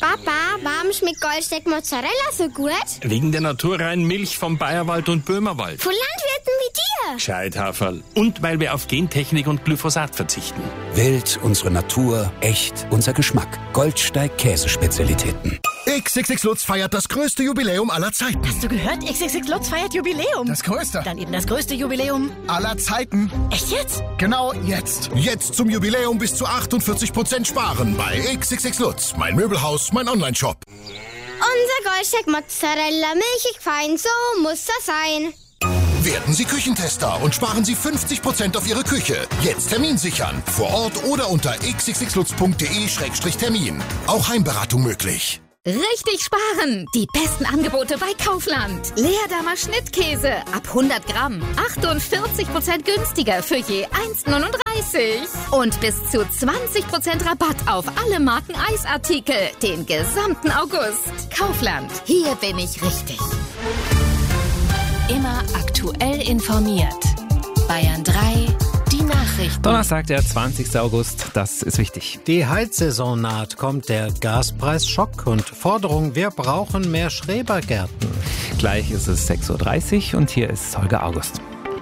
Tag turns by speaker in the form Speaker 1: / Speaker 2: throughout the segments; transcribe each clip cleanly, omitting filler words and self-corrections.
Speaker 1: Papa, warum schmeckt Goldsteak Mozzarella so gut?
Speaker 2: Wegen der naturreinen Milch vom Bayerwald und Böhmerwald.
Speaker 1: Von Landwirten wie dir.
Speaker 2: Gescheithaferl. Und weil wir auf Gentechnik und Glyphosat verzichten.
Speaker 3: Wild, unsere Natur, echt, unser Geschmack. Goldsteig Käsespezialitäten.
Speaker 4: XXX Lutz feiert das größte Jubiläum aller Zeiten.
Speaker 5: Hast du gehört? XXX Lutz feiert Jubiläum.
Speaker 4: Das größte.
Speaker 5: Dann eben das größte Jubiläum
Speaker 4: aller Zeiten.
Speaker 5: Echt jetzt?
Speaker 4: Genau jetzt. Jetzt zum Jubiläum bis zu 48% sparen bei XXX Lutz. Mein Möbelhaus, mein Onlineshop.
Speaker 1: Unser Goldsteak Mozzarella, milchig fein, so muss das sein.
Speaker 4: Werden Sie Küchentester und sparen Sie 50% auf Ihre Küche. Jetzt Termin sichern. Vor Ort oder unter xxxlutz.de/termin. Auch Heimberatung möglich.
Speaker 6: Richtig sparen! Die besten Angebote bei Kaufland. Leerdammer Schnittkäse ab 100 Gramm. 48% günstiger für je 1,39. Und bis zu 20% Rabatt auf alle Marken Eisartikel. Den gesamten August. Kaufland. Hier bin ich richtig.
Speaker 7: Immer aktuell informiert. Bayern 3, die Nachrichten.
Speaker 8: Donnerstag, der 20. August, das ist wichtig.
Speaker 9: Die Heizsaison naht, kommt der Gaspreisschock und Forderung, wir brauchen mehr Schrebergärten.
Speaker 8: Gleich ist es 6.30 Uhr und hier ist Holger August.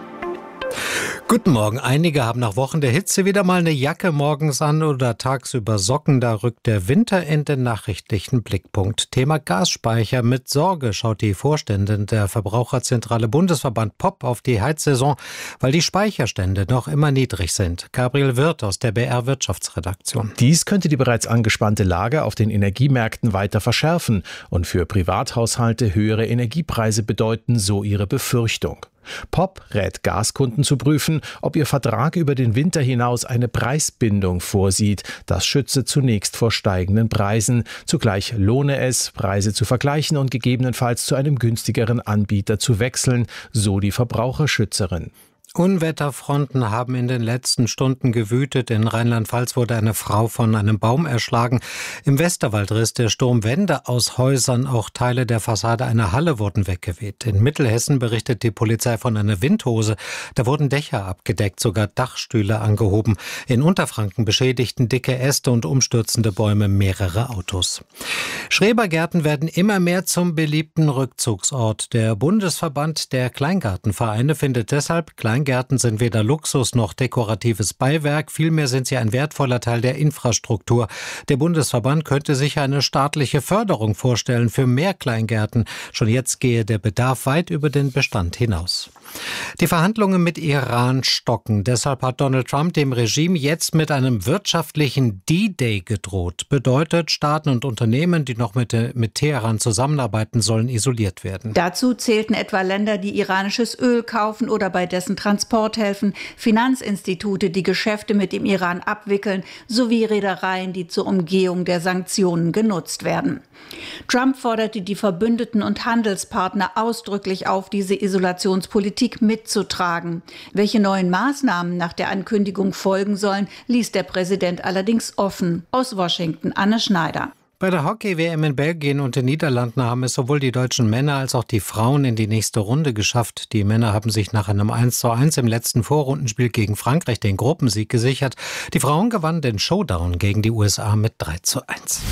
Speaker 9: Guten Morgen. Einige haben nach Wochen der Hitze wieder mal eine Jacke morgens an oder tagsüber Socken. Da rückt der Winter in den nachrichtlichen Blickpunkt. Thema Gasspeicher. Mit Sorge schaut die Vorständin der Verbraucherzentrale Bundesverband POP auf die Heizsaison, weil die Speicherstände noch immer niedrig sind. Gabriel Wirth aus der BR Wirtschaftsredaktion.
Speaker 10: Dies könnte die bereits angespannte Lage auf den Energiemärkten weiter verschärfen und für Privathaushalte höhere Energiepreise bedeuten, so ihre Befürchtung. POP rät Gaskunden zu prüfen, ob ihr Vertrag über den Winter hinaus eine Preisbindung vorsieht. Das schütze zunächst vor steigenden Preisen. Zugleich lohne es, Preise zu vergleichen und gegebenenfalls zu einem günstigeren Anbieter zu wechseln, so die Verbraucherschützerin.
Speaker 9: Unwetterfronten haben in den letzten Stunden gewütet. In Rheinland-Pfalz wurde eine Frau von einem Baum erschlagen. Im Westerwald riss der Sturm Wände aus Häusern. Auch Teile der Fassade einer Halle wurden weggeweht. In Mittelhessen berichtet die Polizei von einer Windhose. Da wurden Dächer abgedeckt, sogar Dachstühle angehoben. In Unterfranken beschädigten dicke Äste und umstürzende Bäume mehrere Autos. Schrebergärten werden immer mehr zum beliebten Rückzugsort. Der Bundesverband der Kleingartenvereine findet deshalb, Kleingärten sind weder Luxus noch dekoratives Beiwerk, vielmehr sind sie ein wertvoller Teil der Infrastruktur. Der Bundesverband könnte sich eine staatliche Förderung vorstellen für mehr Kleingärten. Schon jetzt gehe der Bedarf weit über den Bestand hinaus. Die Verhandlungen mit Iran stocken. Deshalb hat Donald Trump dem Regime jetzt mit einem wirtschaftlichen D-Day gedroht. Bedeutet, Staaten und Unternehmen, die noch mit Teheran zusammenarbeiten sollen, isoliert werden.
Speaker 11: Dazu zählten etwa Länder, die iranisches Öl kaufen oder bei dessen Transport helfen, Finanzinstitute, die Geschäfte mit dem Iran abwickeln, sowie Reedereien, die zur Umgehung der Sanktionen genutzt werden. Trump forderte die Verbündeten und Handelspartner ausdrücklich auf, diese Isolationspolitik mitzutragen. Welche neuen Maßnahmen nach der Ankündigung folgen sollen, ließ der Präsident allerdings offen. Aus Washington, Anne Schneider.
Speaker 9: Bei der Hockey-WM in Belgien und den Niederlanden haben es sowohl die deutschen Männer als auch die Frauen in die nächste Runde geschafft. Die Männer haben sich nach einem 1:1 im letzten Vorrundenspiel gegen Frankreich den Gruppensieg gesichert. Die Frauen gewannen den Showdown gegen die USA mit 3:1.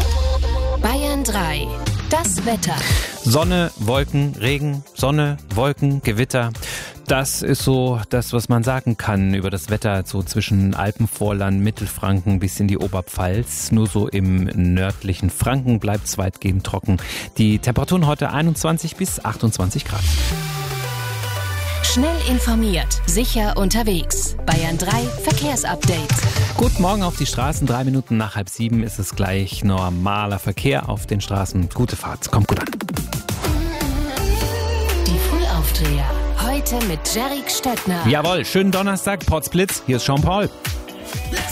Speaker 7: Bayern 3. Das Wetter.
Speaker 8: Sonne, Wolken, Regen, Sonne, Wolken, Gewitter. Das ist so das, was man sagen kann über das Wetter, so zwischen Alpenvorland, Mittelfranken bis in die Oberpfalz. Nur so im nördlichen Franken bleibt es weitgehend trocken. Die Temperaturen heute 21 bis 28 Grad.
Speaker 7: Schnell informiert, sicher unterwegs. Bayern 3 Verkehrsupdate.
Speaker 8: Guten Morgen auf die Straßen. 3 Minuten nach 6:30 ist es gleich normaler Verkehr auf den Straßen. Gute Fahrt, kommt gut an.
Speaker 7: Die Frühaufdreher. Heute mit Jerrik Stöckner.
Speaker 8: Jawohl, schönen Donnerstag, Potsblitz. Hier ist Jean-Paul.